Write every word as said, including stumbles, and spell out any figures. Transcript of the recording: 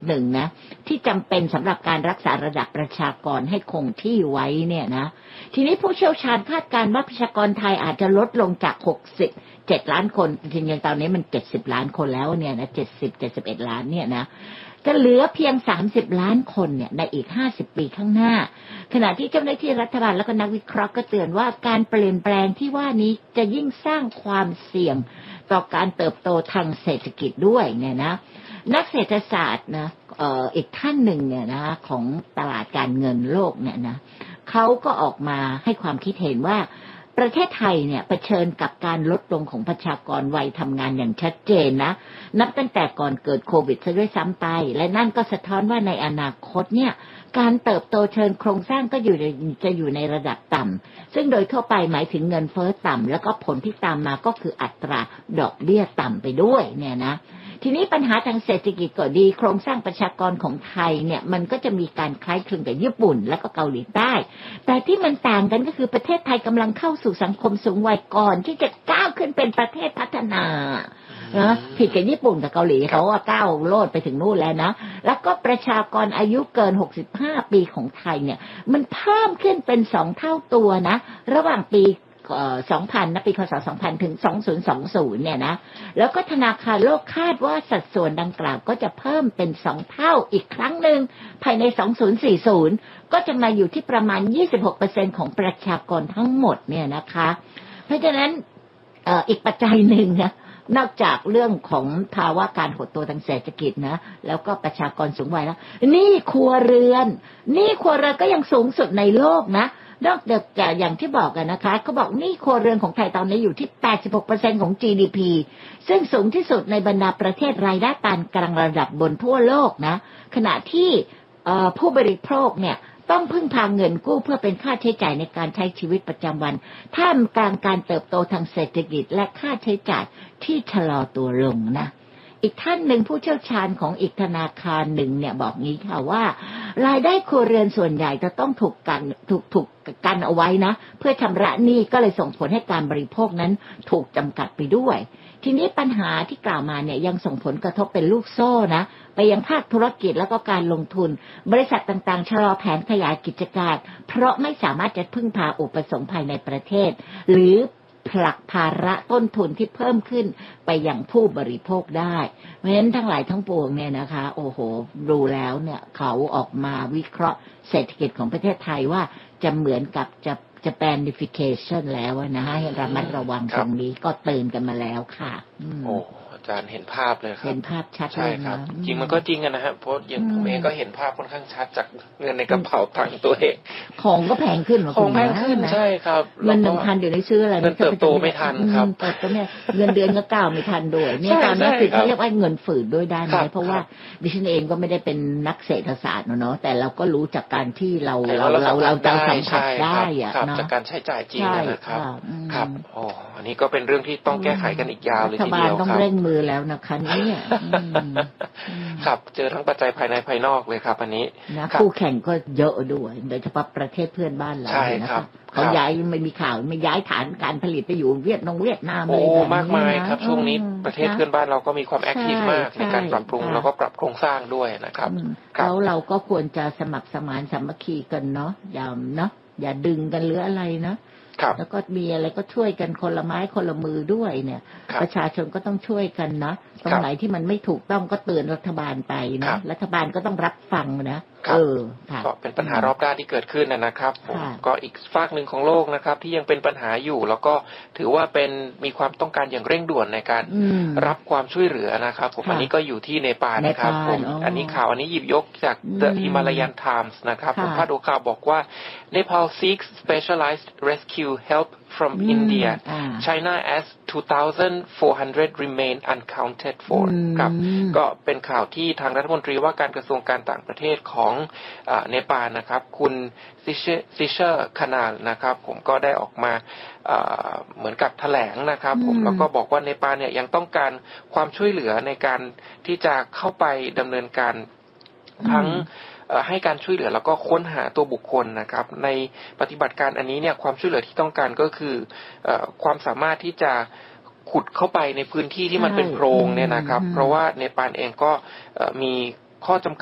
หนึ่งนะที่จำเป็นสำหรับการรักษาระดับประชากรให้คงที่ไว้เนี่ยนะทีนี้ผู้เชี่ยวชาญคาดการณ์ว่าประชากรไทยอาจจะลดลงจากหกสิบเจ็ดล้านคนจริงๆตอนนี้มันเจ็ดสิบล้านคนแล้วเนี่ยนะเจ็ดสิบ เจ็ดสิบเอ็ดล้านเนี่ยนะจะเหลือเพียงสามสิบล้านคนเนี่ยในอีกห้าสิบปีข้างหน้าขณะที่เจ้าหน้าที่รัฐบาลและก็นักวิเคราะห์ก็เตือนว่าการเปลี่ยนแปลงที่ว่านี้จะยิ่งสร้างความเสี่ยงต่อการเติบโตทางเศรษฐกิจด้วยเนี่ยนะนักเศรษฐศาสตร์นะเอ่ออีกท่านหนึ่งเนี่ยนะของตลาดการเงินโลกเนี่ยนะเขาก็ออกมาให้ความคิดเห็นว่าประเทศไทยเนี่ยเผชิญกับการลดลงของประชากรวัยทำงานอย่างชัดเจนนะนับตั้งแต่ก่อนเกิดโควิดซะด้วยซ้ำไปและนั่นก็สะท้อนว่าในอนาคตเนี่ยการเติบโตเชิงโครงสร้างก็อยู่จะอยู่ในระดับต่ำซึ่งโดยทั่วไปหมายถึงเงินเฟ้อต่ำแล้วก็ผลที่ตามมาก็คืออัตราดอกเบี้ยต่ำไปด้วยเนี่ยนะทีนี้ปัญหาทางเศรษฐกิจก็ดีโครงสร้างประชากรของไทยเนี่ยมันก็จะมีการคล้ายคลึงกับญี่ปุ่นและก็เกาหลีใต้แต่ที่มันต่างกันก็คือประเทศไทยกำลังเข้าสู่สังคมสูงวัยก่อนที่จะก้าวขึ้นเป็นประเทศพัฒนานะผิดกับญี่ปุ่นกับเกาหลีเขาว่าก้าวโลดไปถึงนู่นแล้วนะแล้วก็ประชากรอายุเกินหกสิบห้าปีของไทยเนี่ยมันเพิ่มขึ้นเป็นสองเท่าตัวนะระหว่างปีสองพันนะปีคศสองพันถึงสองพันยี่สิบเนี่ยนะแล้วก็ธนาคารโลกคาดว่าสัดส่วนดังกล่าวก็จะเพิ่มเป็นสองเท่าอีกครั้งหนึ่งภายในสองพันสี่สิบก็จะมาอยู่ที่ประมาณ ยี่สิบหกเปอร์เซ็นต์ ของประชากรทั้งหมดเนี่ยนะคะเพราะฉะนั้นเอ่ออีกปัจจัยหนึ่งนะนอกจากเรื่องของภาวะการหดตัวทางเศรษฐกิจนะแล้วก็ประชากรสูงวัยแล้วหนี้ครัวเรือนหนี้ครัวเรือนก็ยังสูงสุดในโลกนะนอกจากอย่างที่บอกกันนะคะเขาบอกหนี้ครัวเรือนของไทยตอนนี้อยู่ที่ แปดสิบหกเปอร์เซ็นต์ ของ จี ดี พี ซึ่งสูงที่สุดในบรรดาประเทศรายได้ปานกลางระดับบนทั่วโลกนะขณะที่ผู้บริโภคเนี่ยต้องพึ่งพาเงินกู้เพื่อเป็นค่าใช้จ่ายในการใช้ชีวิตประจำวันท่ามกลางการเติบโตทางเศรษฐกิจและค่าใช้จ่ายที่ชะลอตัวลงนะอีกท่านหนึ่งผู้เชี่ยวชาญของอีกธนาคารหนึ่งเนี่ยบอกงี้ค่ะว่ารายได้ครัวเรือนส่วนใหญ่จะต้องถูกกันถูกถูกกันเอาไว้นะเพื่อชำระหนี้ก็เลยส่งผลให้การบริโภคนั้นถูกจำกัดไปด้วยทีนี้ปัญหาที่กล่าวมาเนี่ยยังส่งผลกระทบเป็นลูกโซ่นะไปยังภาคธุรกิจแล้วก็การลงทุนบริษัทต่างๆชะลอแผนขยายกิจการเพราะไม่สามารถจะพึ่งพาอุปสงค์ภายในประเทศหรือผลักภาระต้นทุนที่เพิ่มขึ้นไปยังผู้บริโภคได้เพราะฉะนั้นทั้งหลายทั้งปวงเนี่ยนะคะโอ้โหดูแล้วเนี่ยเขาออกมาวิเคราะห์เศรษฐกิจของประเทศไทยว่าจะเหมือนกับจะจะ Japanification แล้วนะให้ระมัดระวังตรงนี้ก็เตือนกันมาแล้วค่ะโอ้อาจารย์เห็นภาพเลยครับเห็นภาพชัดเลยใช่ครับจริงมันก็จริงกันนะฮะเพราะอย่างผมเองก็เห็นภาพค่อนข้างชัดจากเงินในกระเป๋าตังค์ตัวเองของก็แพงขึ้นของแพงขึ้นใช่ครับเงินหนึ่งพันเดี๋ยวนี้ซื้ออะไรเงินเติบโตไม่ทันครับเติบโตเนี่ยเงินเดือนก็ก้าวไม่ทันด้วยเนี่ยตอนนี้คือเขาเรียกว่าเงินฝืดด้วยได้ไหมเพราะว่าดิฉันเองก็ไม่ได้เป็นนักเศรษฐศาสตร์เนาะแต่เราก็รู้จากการที่เราเราเราเราจะสัมผัสได้อะเนาะจากการใช้จ่ายจริงนะครับครับโอ้อันนี้ก็เป็นเรื่องที่ต้องแก้ไขกันอีกยาวเลยทีเดียวครับรัฐบาลต้องเร่งมือแล้วนะคะเนี่ยครับเจอทั้งปัจจัยภายในภายนอกเลยครับอันนี้นะคู่แข่งก็เยอะด้วยโดยเฉพาะประเทศเพื่อนบ้านเรานะครับเขาย้ายไม่มีข่าวไม่ย้ายฐานการผลิตไปอยู่เวียดนามเวียดนามเลยโอ้มากมายครับช่วงนี้ประเทศเพื่อนบ้านเราก็มีความแอคทีฟมากในการปรับปรุงแล้วก็ปรับโครงสร้างด้วยนะครับแล้วเราก็ควรจะสมัครสมานสามัคคีกันเนาะอย่าเนาะอย่าดึงกันหรืออะไรนะแล้วก็มีอะไรก็ช่วยกันคนละไม้คนละมือด้วยเนี่ยประชาชนก็ต้องช่วยกันนะตรงไหนที่มันไม่ถูกต้องก็เตือนรัฐบาลไปนะรัฐบาลก็ต้องรับฟังนะเออก็เป็นปัญหารอบด้านที่เกิดขึ้นนะครับผมก็อีกฝากหนึ่งของโลกนะครับที่ยังเป็นปัญหาอยู่แล้วก็ถือว่าเป็นมีความต้องการอย่างเร่งด่วนในการรับความช่วยเหลือนะครับผมอันนี้ก็อยู่ที่เนปาลนะครับผมอันนี้ข่าวอันนี้หยิบยกจาก The Himalayan Times นะครับผมพาดหัวข่าวบอกว่า Nepal seeks specialized rescue help from India China as two thousand four hundred remain unaccounted for ครับก็เป็นข่าวที่ทางรัฐมนตรีว่าการกระทรวงการต่างประเทศของเนปาลนะครับคุณซิเชอร์คานาลนะครับผมก็ได้ออกมาเหมือนกับแถลงนะครับผมแล้วก็บอกว่าเนปาลเนี่ยยังต้องการความช่วยเหลือในการที่จะเข้าไปดำเนินการทั้งให้การช่วยเหลือแล้วก็ค้นหาตัวบุคคลนะครับในปฏิบัติการอันนี้เนี่ยความช่วยเหลือที่ต้องการก็คือความสามารถที่จะขุดเข้าไปในพื้นที่ที่มันเป็นโพรงเนี่ยนะครับเพราะว่าเนปาลเองก็มีข้อจำ